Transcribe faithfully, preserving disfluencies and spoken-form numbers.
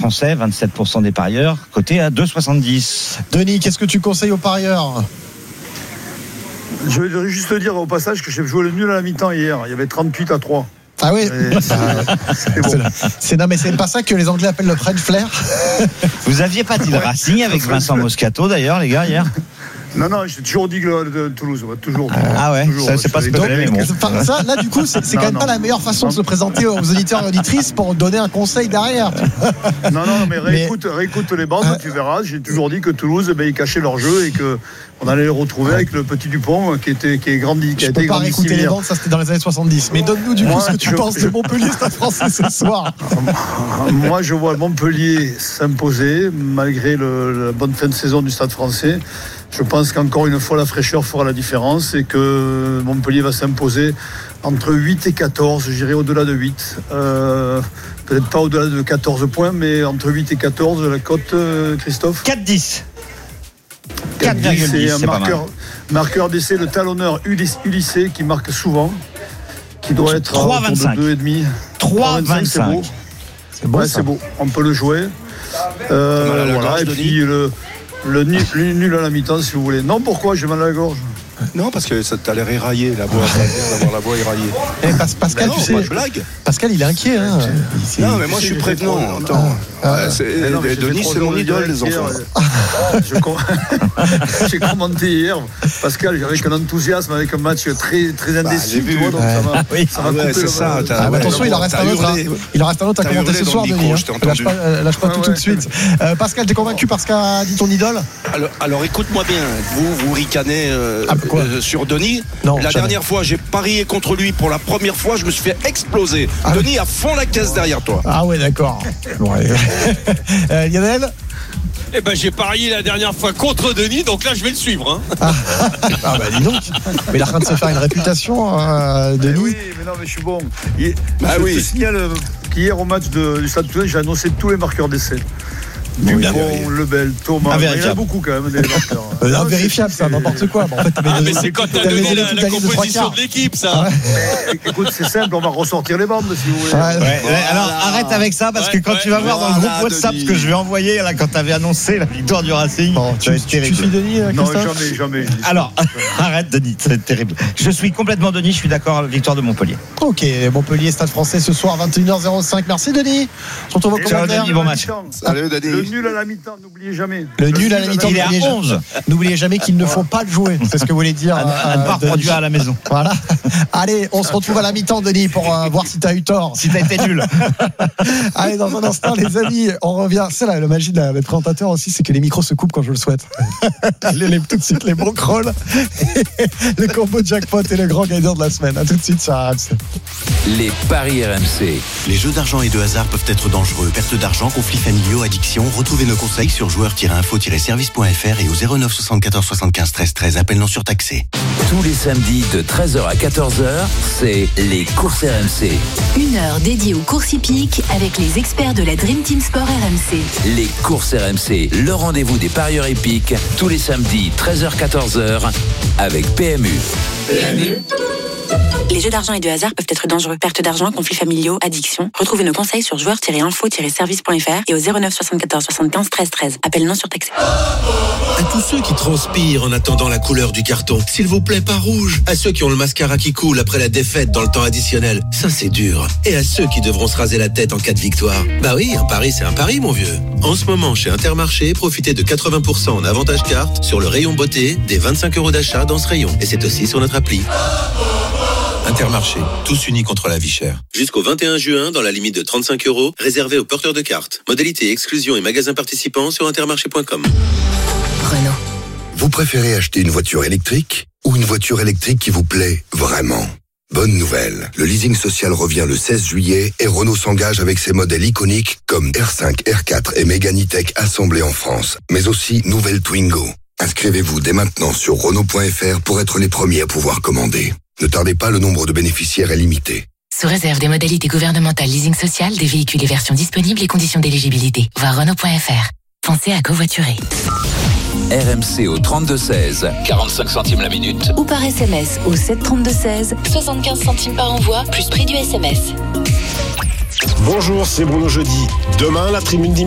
Français, vingt-sept pour cent des parieurs, coté à deux virgule soixante-dix. Denis, qu'est-ce que tu conseilles aux parieurs ? Je vais juste dire au passage que j'ai joué le nul à la mi-temps hier. Il y avait trente-huit à trois. Ah oui, c'est, c'est bon. c'est, non mais c'est pas ça que les Anglais appellent le French flair. Vous aviez pas dit le Racing avec Vincent Moscato d'ailleurs, les gars, hier? Non, non, j'ai toujours dit que de Toulouse, ouais, toujours. Ah ouais, toujours, ça, c'est pas ce que j'avais, bon. Enfin, ça, là, du coup, c'est, c'est non, quand même non, pas la meilleure façon non. de se présenter aux auditeurs et auditrices pour donner un conseil derrière. Non, non, mais réécoute, mais... réécoute les bandes, euh... tu verras. J'ai toujours dit que Toulouse, ben, ils cachaient leur jeu et que on allait les retrouver ouais. avec le petit Dupont qui était qui est grandi. Qui je a peux été pas réécouter les bandes, ça c'était dans les années soixante-dix. Mais donne-nous du coup moi, ce que tu je... penses de Montpellier Stade Français ce soir. Moi, je vois Montpellier s'imposer malgré le, la bonne fin de saison du Stade Français. Je pense qu'encore une fois la fraîcheur fera la différence et que Montpellier va s'imposer entre huit et quatorze, j'irai au-delà de huit, euh, peut-être pas au-delà de quatorze points, mais entre huit et quatorze, la cote, euh, Christophe quatre dix. quatre virgule dix, c'est un marqueur, marqueur d'essai, le talonneur Ulysse qui marque souvent, qui doit être trois virgule vingt-cinq. deux virgule cinq. trois virgule vingt-cinq, c'est beau. C'est beau, ouais, c'est beau, on peut le jouer. Euh, voilà, gorge, et puis le... Le nul, le nul à la mi-temps si vous voulez. Non, pourquoi j'ai mal à la gorge? Non, parce que ça t'a l'air éraillé, la voix, d'avoir la voix éraillée. Eh, Pascal, non, tu sais, moi, je blague. Pascal, il est inquiet. Hein. Il, non, mais moi, je suis prévenant. Attends. Ah, ah, c'est, non, Denis, c'est mon idole, les enfants. Je com... J'ai commenté hier, Pascal, avec un enthousiasme, avec un match très, très indécis. Bah, tu vois, donc ouais. ça va, oui. ça va ouais, couper. C'est ça. Ah, ouais, attention, il en reste un autre. Il en reste un autre à commenter ce soir, Denis. Lâche pas, lâche pas tout tout de suite. Pascal, t'es convaincu parce qu'a dit ton idole? Alors, écoute-moi bien. Vous, vous ricanez sur Denis. Non, la jamais. dernière fois, j'ai parié contre lui pour la première fois, je me suis fait exploser. Ah, Denis oui. à fond la caisse derrière toi. Ah ouais, d'accord. Bon, euh, Lionel? Eh ben j'ai parié la dernière fois contre Denis, donc là je vais le suivre. Hein. Ah, ah bah dis donc. Mais il est en train de se faire une réputation, euh, Denis. Oui, mais non, mais je suis bon. Il, bah je oui. te signale qu'hier au match de, du Stade Toulousain, j'ai annoncé tous les marqueurs d'essai. Dupont, Lebel, Thomas, il y en a beaucoup quand même des marqueurs. euh, invérifiable ça, n'importe quoi. Bon, en fait, ah, mais c'est quand t'as donné la, la composition de, de l'équipe ça. Ouais. Mais, écoute, c'est simple, on va ressortir les bandes si vous voulez. Ouais, ouais, ouais, alors arrête avec ça parce ouais, que quand ouais, tu vas voir dans le groupe WhatsApp ce que je vais envoyer là quand t'avais annoncé la victoire du Racing, bon, tu, tu, tu suis Denis euh, non, jamais, jamais. Alors arrête Denis, c'est terrible. Je suis complètement Denis, je suis d'accord avec la victoire de Montpellier. Ok, Montpellier Stade Français ce soir vingt et une heures zéro cinq. Merci Denis. Surtout vos commentaires. Bon match. Salut Denis. Le nul à la mi-temps, n'oubliez jamais. Le, le nul à la mi-temps, il est à onze. N'oubliez jamais qu'il ne faut pas le jouer. C'est ce que vous voulez dire. À ne pas reproduire à la maison. Voilà. Allez, on se retrouve à la mi-temps, Denis, pour euh, voir si t'as eu tort. Si t'as été nul. Allez, dans un instant, les amis, on revient. C'est là, la magie des présentateurs aussi, c'est que les micros se coupent quand je le souhaite. les, les, tout de suite, les bons crolls, le combo jackpot et le grand gagnant de la semaine. À tout de suite sur R M C. Les paris R M C. Les jeux d'argent et de hasard peuvent être dangereux. Perte d'argent, conflits familiaux, addiction. Retrouvez nos conseils sur joueurs tiret info tiret service point f r et au zéro neuf soixante-quatorze soixante-quinze treize treize. Appel non surtaxé. Tous les samedis de treize heures à quatorze heures, c'est les courses R M C. Une heure dédiée aux courses hippiques avec les experts de la Dream Team Sport R M C. Les courses R M C, le rendez-vous des parieurs hippiques, tous les samedis treize heures quatorze heures avec P M U. P M U. Les jeux d'argent et de hasard peuvent être dangereux. Perte d'argent, conflits familiaux, addiction. Retrouvez nos conseils sur joueurs tiret info tiret service point f r et au zéro neuf soixante-quatorze soixante-quinze treize treize. Appel non surtaxé. À tous ceux qui transpirent en attendant la couleur du carton, s'il vous plaît, pas rouge. À ceux qui ont le mascara qui coule après la défaite dans le temps additionnel, ça c'est dur. Et à ceux qui devront se raser la tête en cas de victoire. Bah oui, un pari c'est un pari, mon vieux. En ce moment, chez Intermarché, profitez de quatre-vingts pour cent en avantage carte sur le rayon beauté des vingt-cinq euros d'achat dans ce rayon. Et c'est aussi sur notre appli. Intermarché, tous unis contre la vie chère. Jusqu'au vingt et un juin, dans la limite de trente-cinq euros, réservé aux porteurs de cartes. Modalité, exclusion et magasins participants sur intermarché point com. Renault. Vous préférez acheter une voiture électrique ou une voiture électrique qui vous plaît vraiment ? Bonne nouvelle, le leasing social revient le seize juillet et Renault s'engage avec ses modèles iconiques comme R cinq, R quatre et Mégane E-Tech assemblés en France, mais aussi nouvelle Twingo. Inscrivez-vous dès maintenant sur Renault point f r pour être les premiers à pouvoir commander. Ne tardez pas, le nombre de bénéficiaires est limité. Sous réserve des modalités gouvernementales leasing social, des véhicules et versions disponibles et conditions d'éligibilité. Voir Renault point f r. Pensez à covoiturer. R M C au trente-deux seize, quarante-cinq centimes la minute. Ou par S M S au sept trente-deux seize, soixante-quinze centimes par envoi, plus prix du S M S. Bonjour, c'est Bruno Jeudi. Demain, la tribune